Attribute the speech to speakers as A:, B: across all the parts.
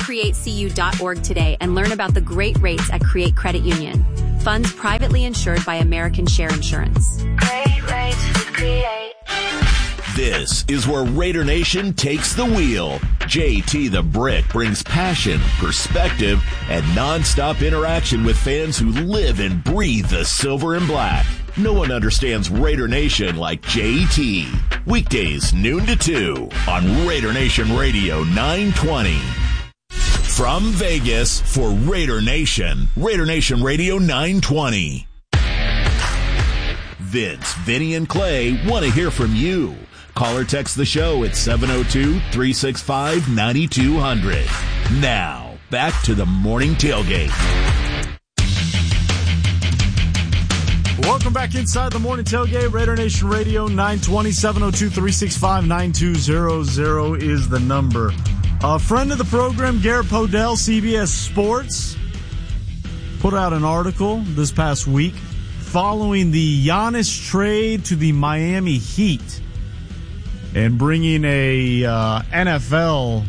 A: CreateCU.org today and learn about the great rates at Create Credit Union. Funds privately insured by American Share Insurance.
B: Great rates with Create.
C: This is where Raider Nation takes the wheel. JT the Brick brings passion, perspective, and nonstop interaction with fans who live and breathe the silver and black. No one understands Raider Nation like JT. Weekdays, noon to 2 on Raider Nation Radio 920. From Vegas for Raider Nation Radio 920. Vince, Vinny, and Clay want to hear from you. Call or text the show at 702-365-9200. Now, back to the morning tailgate.
D: Welcome back inside the morning tailgate. Raider Nation Radio 920, 702-365-9200 is the number. A friend of the program, Garrett Podell, CBS Sports, put out an article this past week following the Giannis trade to the Miami Heat and bringing a NFL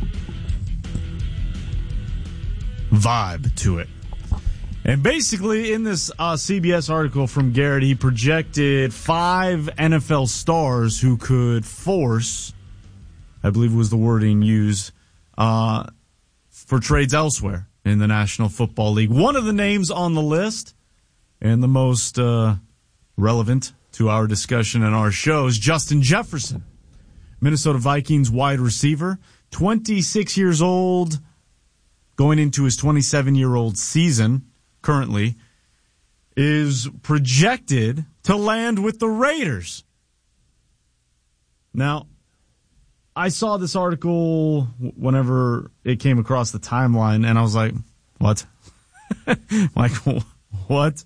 D: vibe to it. And basically, in this CBS article from Garrett, he projected 5 NFL stars who could force, I believe was the wording used, for trades elsewhere in the National Football League. One of the names on the list, and the most relevant to our discussion and our show, is Justin Jefferson, Minnesota Vikings wide receiver, 26 years old, going into his 27-year-old season currently, is projected to land with the Raiders. Now, I saw this article whenever it came across the timeline, and I was like, what? Like, what?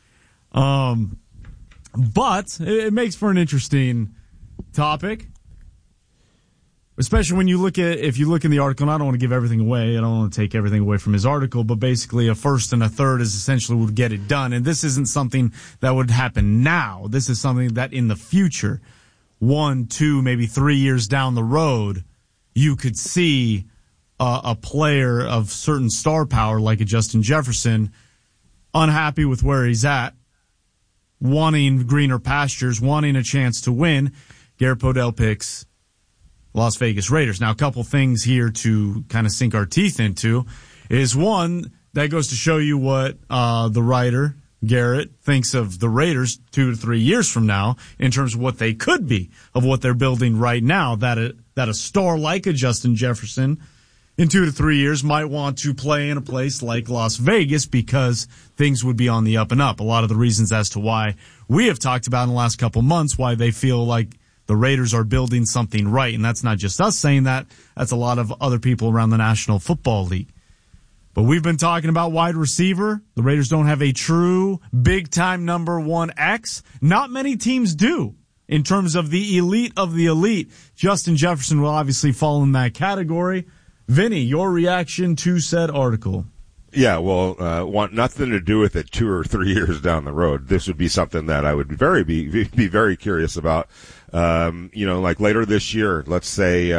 D: But it makes for an interesting topic, especially when if you look in the article, and I don't want to give everything away. I don't want to take everything away from his article, but basically a first and a third is essentially what would get it done. And this isn't something that would happen now. This is something that in the future, 1, 2, maybe 3 years down the road, you could see a player of certain star power like a Justin Jefferson unhappy with where he's at, wanting greener pastures, wanting a chance to win. Garrett Podell picks Las Vegas Raiders. Now, a couple things here to kind of sink our teeth into is, one, that goes to show you what the writer, Garrett, thinks of the Raiders 2 to 3 years from now in terms of what they could be, of what they're building right now, that a star like a Justin Jefferson in 2 to 3 years might want to play in a place like Las Vegas because things would be on the up and up. A lot of the reasons as to why we have talked about in the last couple months, why they feel like the Raiders are building something right. And that's not just us saying that. That's a lot of other people around the National Football League. But we've been talking about wide receiver. The Raiders don't have a true big-time number 1X. Not many teams do in terms of the elite of the elite. Justin Jefferson will obviously fall in that category. Vinny, your reaction to said article?
E: Yeah, well, want nothing to do with it 2 or 3 years down the road. This would be something that I would be very curious about. Like later this year, let's say,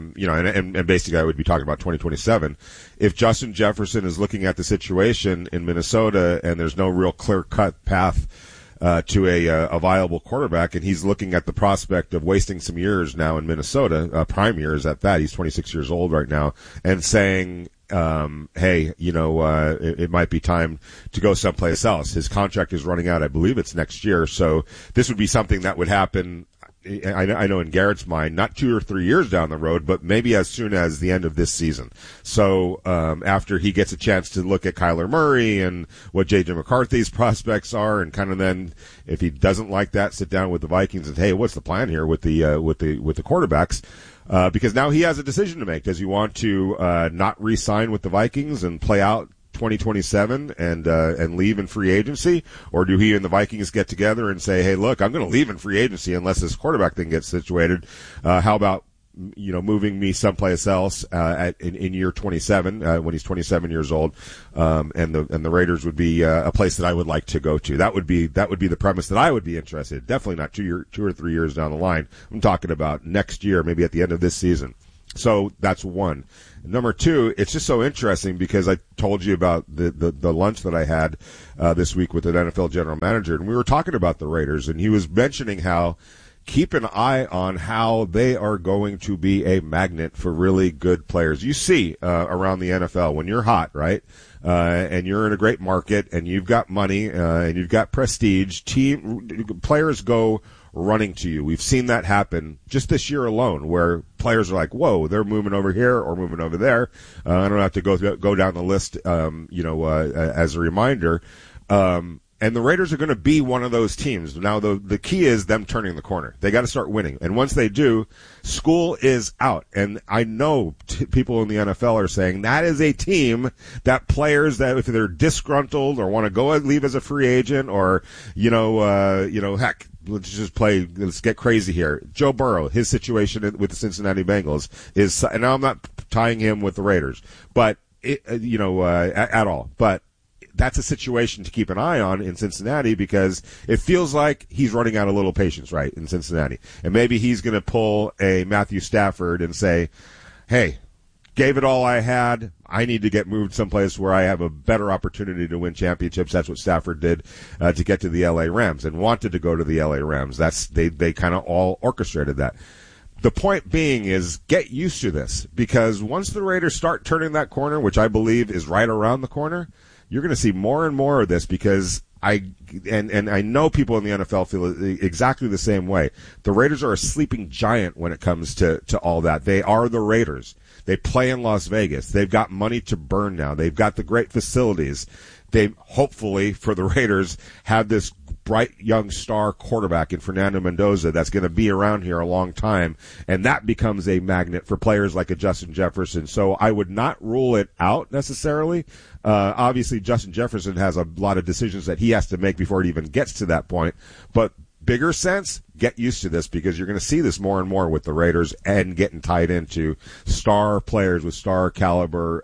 E: and basically I would be talking about 2027. If Justin Jefferson is looking at the situation in Minnesota and there's no real clear-cut path to a viable quarterback, and he's looking at the prospect of wasting some years now in Minnesota, prime years at that. He's 26 years old right now, and saying, hey, it might be time to go someplace else. His contract is running out. I believe it's next year. So this would be something that would happen, I know in Garrett's mind, not 2 or 3 years down the road, but maybe as soon as the end of this season. So after he gets a chance to look at Kyler Murray and what J.J. McCarthy's prospects are, and kind of then, if he doesn't like that, sit down with the Vikings and, hey, what's the plan here with the quarterbacks? Because now he has a decision to make. Does he want to not re-sign with the Vikings and play out 2027 and leave in free agency, or do he and the Vikings get together and say, hey, look, I'm going to leave in free agency unless this quarterback thing gets situated. How about moving me someplace else in year 27 when he's 27 years old, and the Raiders would be a place that I would like to go to. That would be the premise that I would be interested. Definitely not 2 or 3 years down the line. I'm talking about next year, maybe at the end of this season. So that's one. Number two, it's just so interesting because I told you about the lunch that I had this week with an NFL general manager, and we were talking about the Raiders, and he was mentioning how keep an eye on how they are going to be a magnet for really good players. You see around the NFL when you're hot, right? And you're in a great market, and you've got money, and you've got prestige. Players go running to you. We've seen that happen just this year alone, where players are like, "Whoa, they're moving over here or moving over there." I don't have to go down the list, as a reminder. And the Raiders are going to be one of those teams. Now, the key is them turning the corner. They got to start winning. And once they do, school is out. And I know people in the NFL are saying that is a team that players that if they're disgruntled or want to go and leave as a free agent or, heck, let's get crazy here. Joe Burrow, his situation with the Cincinnati Bengals is, and now I'm not tying him with the Raiders, but, at all. But, that's a situation to keep an eye on in Cincinnati because it feels like he's running out of little patience, right, in Cincinnati. And maybe he's going to pull a Matthew Stafford and say, hey, gave it all I had. I need to get moved someplace where I have a better opportunity to win championships. That's what Stafford did to get to the L.A. Rams and wanted to go to the L.A. Rams. They kind of all orchestrated that. The point being is get used to this because once the Raiders start turning that corner, which I believe is right around the corner, you're going to see more and more of this because I know people in the NFL feel exactly the same way. The Raiders are a sleeping giant when it comes to all that. They are the Raiders. They play in Las Vegas. They've got money to burn now. They've got the great facilities. They hopefully for the Raiders have this bright young star quarterback in Fernando Mendoza that's going to be around here a long time, and that becomes a magnet for players like a Justin Jefferson. So I would not rule it out necessarily. Obviously, Justin Jefferson has a lot of decisions that he has to make before it even gets to that point. But bigger sense, get used to this because you're going to see this more and more with the Raiders and getting tied into star players with star caliber,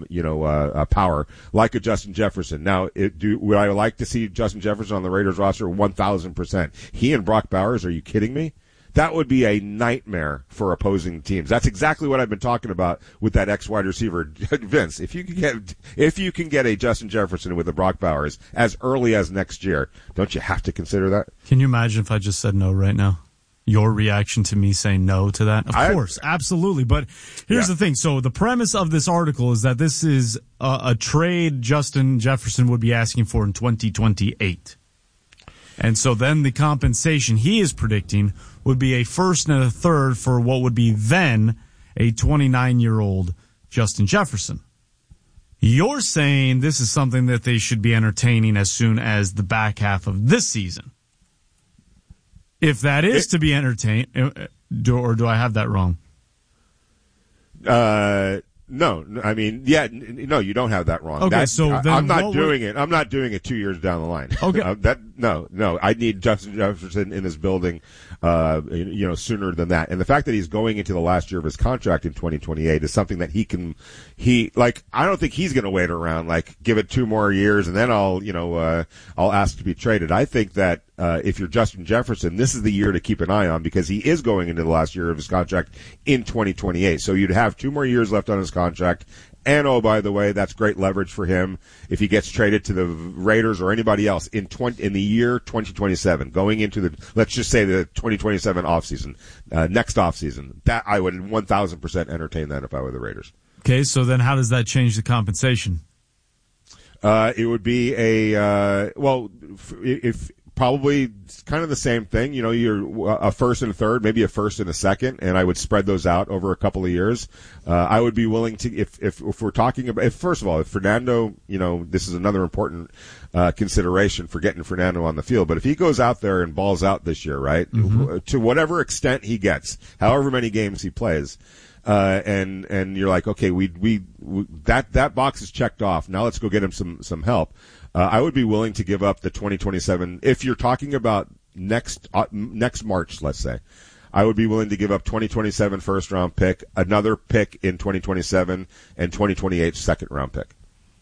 E: power like a Justin Jefferson. Now, would I like to see Justin Jefferson on the Raiders roster? 1,000%. He and Brock Bowers, are you kidding me? That would be a nightmare for opposing teams. That's exactly what I've been talking about with that ex-wide receiver, Vince. If you can get a Justin Jefferson with a Brock Bowers as early as next year, don't you have to consider that?
D: Can you imagine if I just said no right now? Your reaction to me saying no to that? Of course, absolutely. But here's the thing. So the premise of this article is that this is a trade Justin Jefferson would be asking for in 2028. And so then the compensation he is predicting would be a first and a third for what would be then a 29-year-old Justin Jefferson. You're saying this is something that they should be entertaining as soon as the back half of this season. If that is to be entertained, or do I have that wrong?
E: No, I mean, no, you don't have that wrong.
D: Okay, so then
E: I'm not doing it. I'm not doing it 2 years down the line.
D: Okay,
E: no. I need Justin Jefferson in this building, sooner than that. And the fact that he's going into the last year of his contract in 2028 is something that I don't think he's going to wait around, give it 2 more years and then I'll ask to be traded. I think that, if you're Justin Jefferson, this is the year to keep an eye on because he is going into the last year of his contract in 2028. So you'd have 2 more years left on his contract. And, oh, by the way, that's great leverage for him if he gets traded to the Raiders or anybody else in the year 2027, going into let's just say the 2027 offseason, next offseason. That I would 1,000% entertain that if I were the Raiders.
D: Okay, so then how does that change the compensation?
E: It would be if probably kind of the same thing. You're a first and a third, maybe a first and a second, and I would spread those out over a couple of years. I would be willing to, if we're talking about, first of all, if Fernando, this is another important consideration for getting Fernando on the field. But if he goes out there and balls out this year, right, to whatever extent he gets, however many games he plays, and you're like, okay, that box is checked off. Now let's go get him some help. I would be willing to give up the 2027. If you're talking about next March, let's say, I would be willing to give up 2027 first round pick, another pick in 2027, and 2028 second round pick.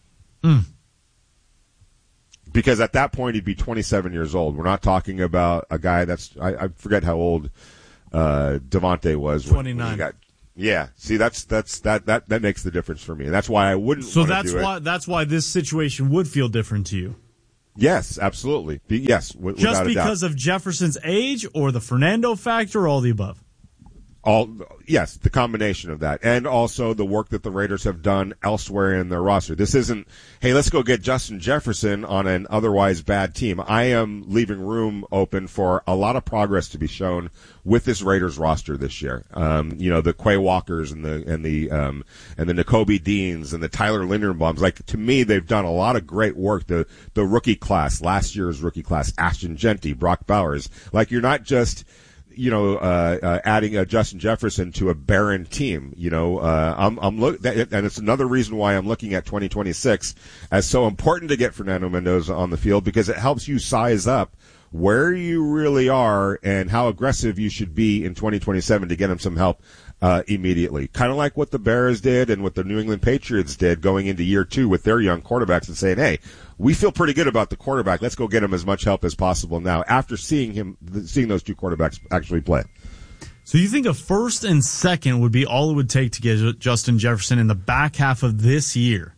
E: Because at that point he'd be 27 years old. We're not talking about a guy that's I forget how old Devontae was.
D: 29.
E: Yeah. See, that makes the difference for me, and that's why I wouldn't.
D: So
E: that's
D: why this situation would feel different to you.
E: Yes, absolutely. Yes,
D: just because of Jefferson's age, or the Fernando factor, or all the above.
E: Yes, the combination of that, and also the work that the Raiders have done elsewhere in their roster. This isn't, hey, let's go get Justin Jefferson on an otherwise bad team. I am leaving room open for a lot of progress to be shown with this Raiders roster this year. The Quay Walkers and the Nakobe Deans and the Tyler Linderbaums. Like, to me, they've done a lot of great work. The rookie class, last year's rookie class, Ashton Genty, Brock Bowers. Like, you're not just adding Justin Jefferson to a barren team. I'm and it's another reason why I'm looking at 2026 as so important to get Fernando Mendoza on the field, because it helps you size up where you really are and how aggressive you should be in 2027 to get him some help immediately. Kind of like what the Bears did and what the New England Patriots did going into year 2 with their young quarterbacks, and saying, hey, we feel pretty good about the quarterback. Let's go get him as much help as possible now after seeing those two quarterbacks actually play.
D: So you think a first and second would be all it would take to get Justin Jefferson in the back half of this year?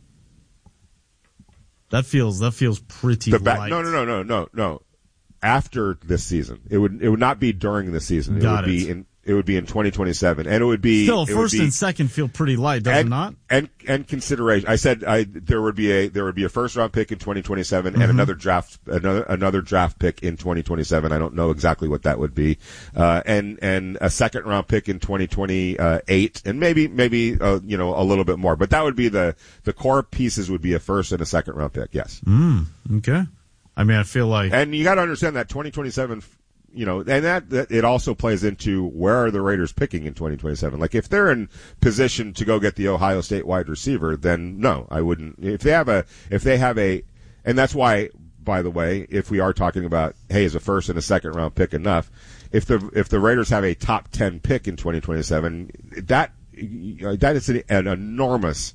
D: That feels pretty light.
E: No. After this season, it would not be during the season. It would be in 2027, and it would be
D: still first and second feel pretty light, does it not?
E: And consideration. I said there would be a first round pick in 2027 and another draft pick in 2027. I don't know exactly what that would be, and a second round pick in 2028, and maybe a little bit more. But that would be the core pieces would be a first and a second round pick. Yes.
D: Okay. I mean, I feel like,
E: and you got to understand that 2027. And that it also plays into where are the Raiders picking in 2027. Like, if they're in position to go get the Ohio State wide receiver, then no, I wouldn't. If they have a, and that's why, by the way, if we are talking about, hey, is a first and a second round pick enough? If the Raiders have a top 10 pick in 2027, that is an enormous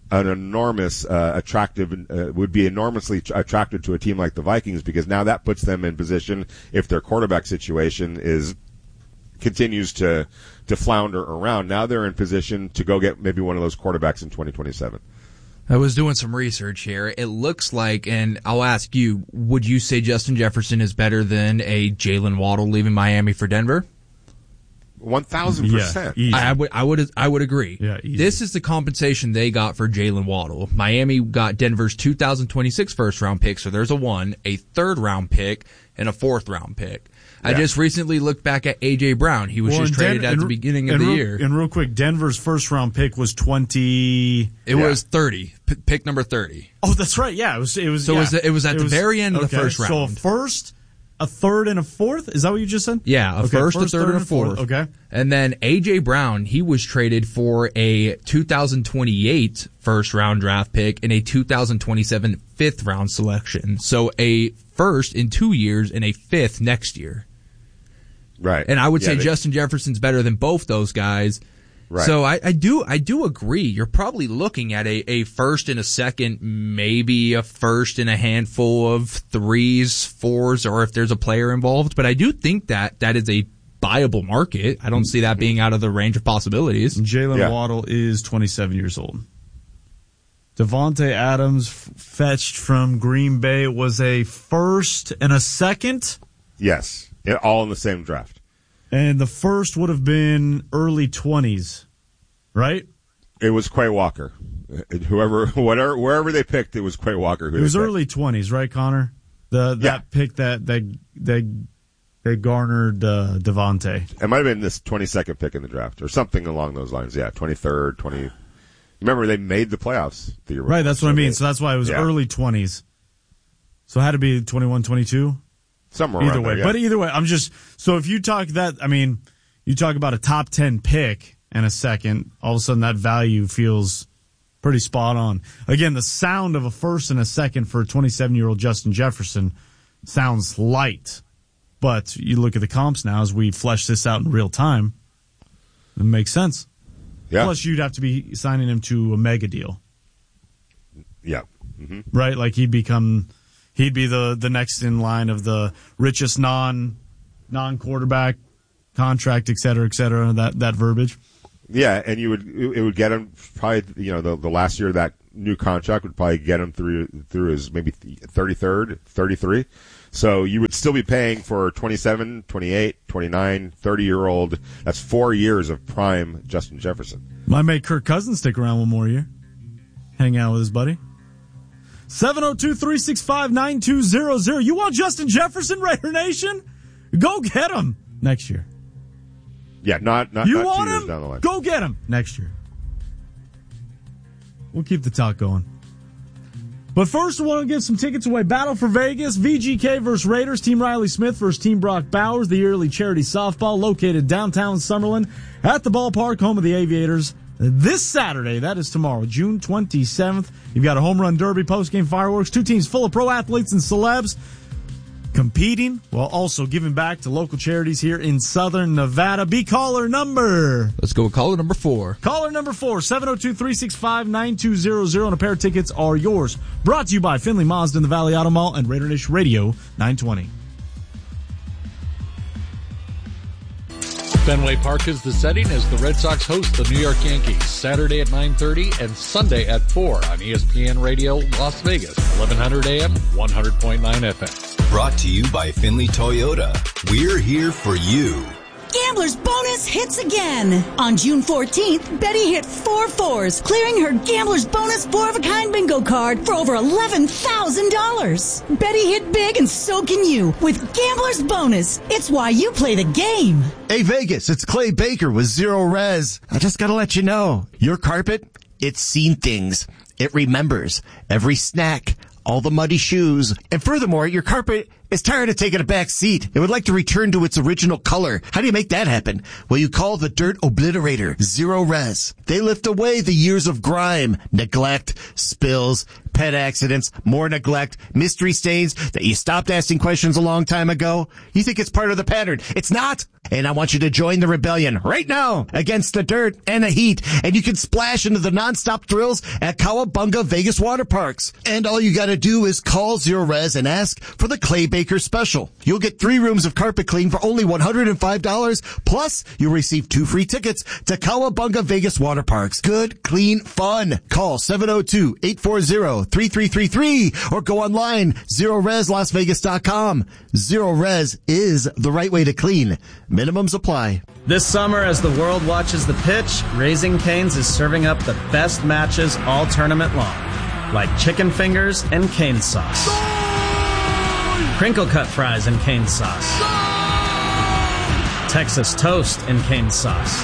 E: attractive would be enormously attractive to a team like the Vikings, because now that puts them in position, if their quarterback situation continues to flounder around, now they're in position to go get maybe one of those quarterbacks in 2027.
F: I was doing some research here. It looks like, and I'll ask you, would you say Justin Jefferson is better than a Jalen Waddle leaving Miami for Denver?
E: 1,000%.
F: Yeah, I would agree.
D: Yeah, easy.
F: This is the compensation they got for Jalen Waddle. Miami got Denver's 2026 first round pick, so there's a third round pick, and a fourth round pick. Yeah. I just recently looked back at A.J. Brown. He was traded at the beginning of the year.
D: And real quick, Denver's first round pick was 20.
F: It was 30. Pick number 30.
D: Oh, that's right. Yeah, it was.
F: So it was at the very end of the first round.
D: So a first, a third, and a fourth? Is that what you just said?
F: Yeah, first, a third, and a fourth.
D: Okay.
F: And then A.J. Brown, he was traded for a 2028 first-round draft pick and a 2027 fifth-round selection. So a first in 2 years and a fifth next year.
E: Right.
F: And I would say Justin Jefferson's better than both those guys.
E: Right.
F: So I do agree. You're probably looking at a first and a second, maybe a first and a handful of threes, fours, or if there's a player involved. But I do think that is a viable market. I don't see that being out of the range of possibilities.
D: Jalen Waddle is 27 years old. Devontae Adams, fetched from Green Bay, was a first and a second?
E: Yes. All in the same draft.
D: And the first would have been early 20s, right?
E: It was Quay Walker. Wherever they picked, it was Quay Walker.
D: It was early 20s, right, Connor? That pick that they garnered Devontae.
E: It might have been this 22nd pick in the draft or something along those lines. Yeah, 23rd, 20. Remember, they made the playoffs.
D: Right, that's what I mean. So that's why it was early 20s. So it had to be 21, 22?
E: Somewhere
D: either
E: around
D: way,
E: there,
D: but either way, so if you talk that, I mean, you talk about a top 10 pick and a second, all of a sudden that value feels pretty spot on. Again, the sound of a first and a second for a 27-year-old Justin Jefferson sounds light, but you look at the comps now as we flesh this out in real time, it makes sense.
E: Yeah.
D: Plus, you'd have to be signing him to a mega deal.
E: Yeah. Mm-hmm.
D: Right? Like he'd be the next in line of the richest non-quarterback contract, et cetera, that verbiage.
E: Yeah, and it would get him probably, the last year of that new contract would probably get him through his maybe 33rd, 33. So you would still be paying for 27, 28, 29, 30-year-old. That's 4 years of prime Justin Jefferson.
D: Might make Kirk Cousins stick around one more year. Hang out with his buddy. 702-365-9200. You want Justin Jefferson, Raider Nation? Go get him next year.
E: Yeah, not
D: you
E: not
D: want
E: 2 years
D: him?
E: Down the line.
D: Go get him next year. We'll keep the talk going. But first, I want to give some tickets away. Battle for Vegas, VGK versus Raiders, Team Riley Smith versus Team Brock Bowers, the yearly charity softball located downtown Summerlin at the ballpark, home of the Aviators. This Saturday, that is tomorrow, June 27th. You've got a home run derby, post-game fireworks, 2 teams full of pro athletes and celebs competing while also giving back to local charities here in Southern Nevada. Be caller number.
F: Let's go with caller number 4.
D: Caller number 4, 702-365-9200, and a pair of tickets are yours. Brought to you by Finley Mazda in the Valley Auto Mall and Raider Nation Radio 920.
G: Fenway Park is the setting as the Red Sox host the New York Yankees Saturday at 9:30 and Sunday at 4 on ESPN Radio Las Vegas, 1100 AM, 100.9 FM.
H: Brought to you by Finley Toyota. We're here for you.
I: Gambler's Bonus hits again. On June 14th, Betty hit 4 fours, clearing her Gambler's Bonus 4-of-a-kind bingo card for over $11,000. Betty hit big and so can you with Gambler's Bonus. It's why you play the game.
J: Hey Vegas, it's Clay Baker with Zero Res. I just gotta let you know, your carpet, it's seen things. It remembers every snack, all the muddy shoes, and furthermore, your carpet is tired of taking a back seat. It would like to return to its original color. How do you make that happen? Well, you call the Dirt Obliterator Zero Res. They lift away the years of grime, neglect, spills, pet accidents, more neglect, mystery stains that you stopped asking questions a long time ago. You think it's part of the pattern. It's not. And I want you to join the rebellion right now against the dirt and the heat. And you can splash into the nonstop thrills at Cowabunga Vegas Water Parks. And all you gotta do is call Zero Res and ask for the Clay Baker special. You'll get 3 rooms of carpet clean for only $105. Plus, you'll receive 2 free tickets to Cowabunga Vegas Water Parks. Good, clean fun. Call 702-840-3333 or go online, ZeroResLasVegas.com. Zero Res is the right way to clean. Minimums apply.
K: This summer, as the world watches the pitch, Raising Cane's is serving up the best matches all tournament long, like chicken fingers and cane sauce, crinkle cut fries and cane sauce, Texas toast and cane sauce,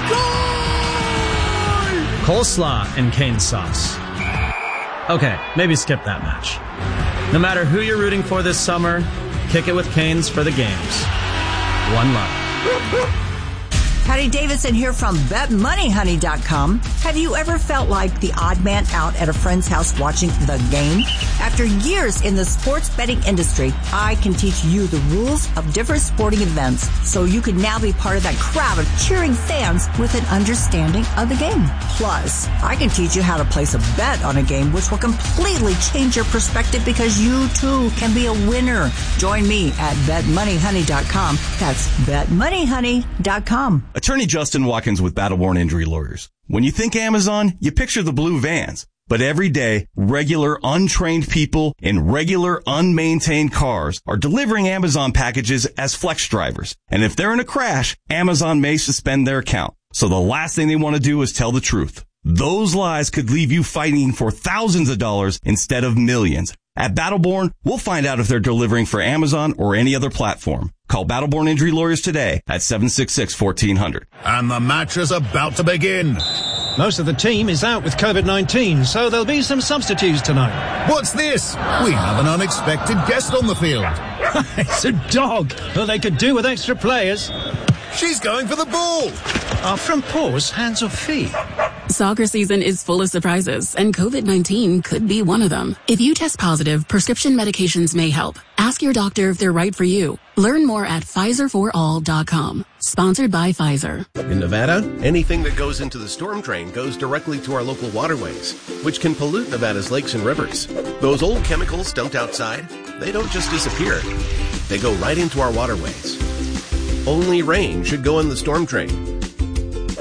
K: coleslaw and cane sauce. Okay, maybe skip that match. No matter who you're rooting for this summer, kick it with Cane's for the games. One love.
L: Patty Davidson here from BetMoneyHoney.com. Have you ever felt like the odd man out at a friend's house watching the game? After years in the sports betting industry, I can teach you the rules of different sporting events so you can now be part of that crowd of cheering fans with an understanding of the game. Plus, I can teach you how to place a bet on a game which will completely change your perspective because you too can be a winner. Join me at BetMoneyHoney.com. That's BetMoneyHoney.com.
M: Attorney Justin Watkins with Battleborn Injury Lawyers. When you think Amazon, you picture the blue vans. But every day, regular untrained people in regular unmaintained cars are delivering Amazon packages as flex drivers. And if they're in a crash, Amazon may suspend their account. So the last thing they want to do is tell the truth. Those lies could leave you fighting for thousands of dollars instead of millions. At Battleborn, we'll find out if they're delivering for Amazon or any other platform. Call Battleborn Injury Lawyers today at 766-1400.
N: And the match is about to begin.
O: Most of the team is out with COVID-19, so there'll be some substitutes tonight.
N: What's this? We have an unexpected guest on the field.
O: It's a dog. Well, they could do with extra players.
N: She's going for the ball.
O: Are front paws hands or feet?
P: Soccer season is full of surprises, and COVID-19 could be one of them. If you test positive, prescription medications may help. Ask your doctor if they're right for you. Learn more at PfizerForAll.com. Sponsored by Pfizer.
Q: In Nevada, anything that goes into the storm drain goes directly to our local waterways, which can pollute Nevada's lakes and rivers. Those old chemicals dumped outside, they don't just disappear. They go right into our waterways. Only rain should go in the storm drain.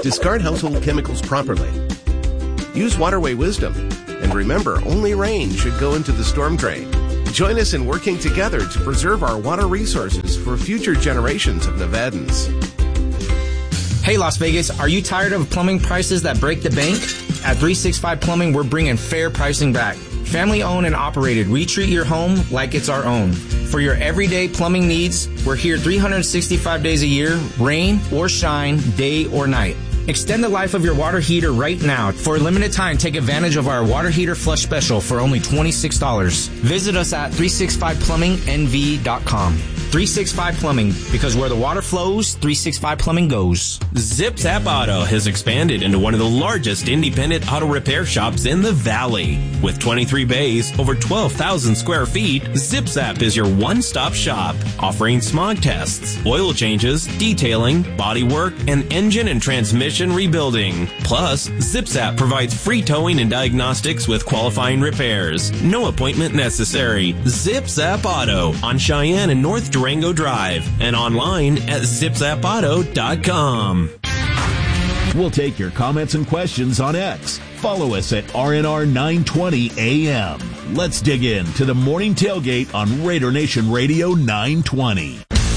Q: Discard household chemicals properly. Use waterway wisdom. And remember, only rain should go into the storm drain. Join us in working together to preserve our water resources for future generations of Nevadans.
R: Hey Las Vegas, are you tired of plumbing prices that break the bank? At 365 Plumbing, we're bringing fair pricing back. Family owned and operated, we treat your home like it's our own. For your everyday plumbing needs, we're here 365 days a year, rain or shine, day or night. Extend the life of your water heater right now. For a limited time, take advantage of our water heater flush special for only $26. Visit us at 365plumbingnv.com. 365 Plumbing, because where the water flows, 365 Plumbing goes.
S: ZipZap Auto has expanded into one of the largest independent auto repair shops in the valley. With 23 bays, over 12,000 square feet, ZipZap is your one-stop shop, offering smog tests, oil changes, detailing, bodywork, and engine and transmission rebuilding. Plus, ZipZap provides free towing and diagnostics with qualifying repairs. No appointment necessary. ZipZap Auto on Cheyenne and North Durango Drive and online at zipzapauto.com.
C: We'll take your comments and questions on X. Follow us at RNR 920 AM. Let's dig in to the morning tailgate on Raider Nation Radio 920.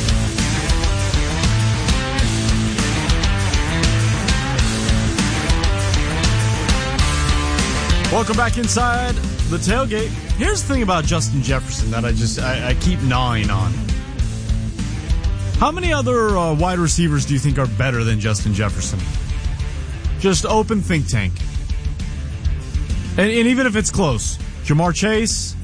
D: Welcome back inside the tailgate. Here's the thing about Justin Jefferson that I keep gnawing on. How many other wide receivers do you think are better than Justin Jefferson? Just open think tank. And even if it's close, Jamar Chase,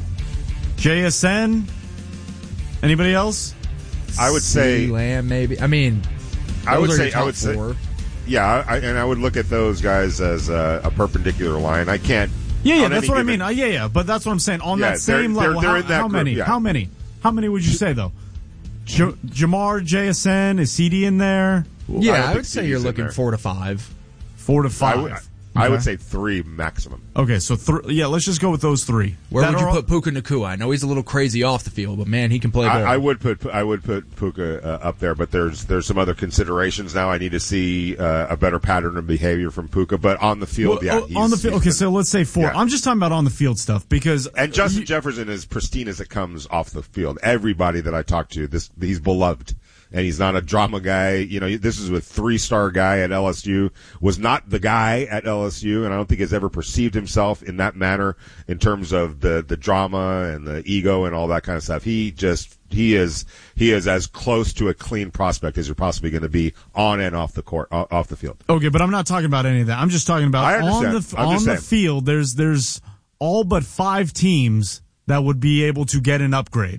D: JSN, anybody else?
E: I would say
F: Lamb, maybe. I mean,
E: I would say, yeah, I would look at those guys as a perpendicular line. I can't.
D: Yeah, that's what I mean. Yeah, but that's what I'm saying. On that same level, how many? Yeah. How many would you say though? Jamar, JSN, is CD in there?
F: Yeah, I would say you're looking 4 to 5.
D: 4 to 5.
E: I would say 3 maximum.
D: Okay, so let's just go with those 3.
F: Where would you put Puka Nacua? I know he's a little crazy off the field, but man, he can play ball.
E: I would put Puka up there, but there's some other considerations now. I need to see a better pattern of behavior from Puka, but on the field,
D: on the field. Okay, so let's say 4. Yeah. I'm just talking about on the field stuff because
E: Justin Jefferson is pristine as it comes off the field. Everybody that I talk to, he's beloved. And he's not a drama guy. You know, this is a 3-star guy at LSU, was not the guy at LSU, and I don't think has ever perceived himself in that manner in terms of the drama and the ego and all that kind of stuff. He is as close to a clean prospect as you're possibly going to be on and off the court, off the field.
D: Okay, but I'm not talking about any of that. I'm just talking about on the field. There's all but 5 teams that would be able to get an upgrade.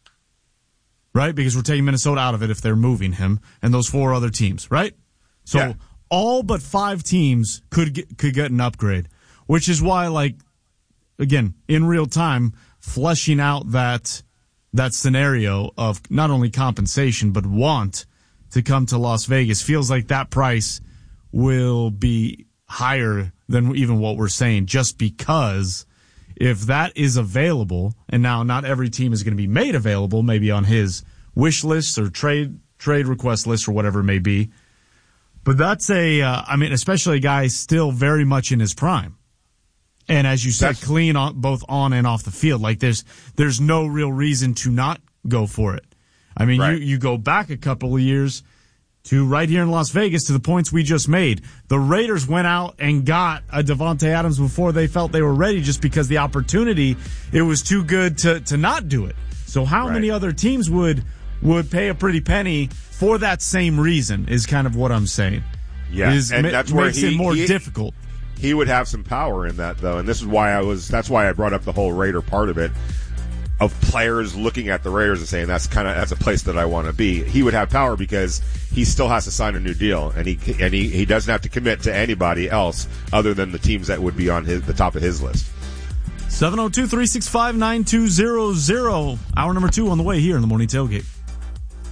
D: Right? Because we're taking Minnesota out of it if they're moving him, and those 4 other teams, right? So all but 5 teams could get an upgrade, which is why, like, again, in real time, fleshing out that scenario of not only compensation but want to come to Las Vegas feels like that price will be higher than even what we're saying, just because if that is available, and now not every team is going to be made available, maybe on his wish list or trade request list or whatever it may be, but that's especially a guy still very much in his prime. And as you said, clean on, both on and off the field. Like there's no real reason to not go for it. I mean, right. you go back a couple of years to right here in Las Vegas to the points we just made. The Raiders went out and got a Devontae Adams before they felt they were ready, just because the opportunity, it was too good to not do it. So how many other teams would pay a pretty penny for that same reason is kind of what I'm saying.
E: Yeah, and that's where
D: makes it more difficult.
E: He would have some power in that, though, and this is why that's why I brought up the whole Raider part of it, of players looking at the Raiders and saying that's a place that I want to be. He would have power because he still has to sign a new deal, and he doesn't have to commit to anybody else other than the teams that would be on the top of his list.
D: 702-365-9200. Hour number 2 on the way here in the Morning Tailgate.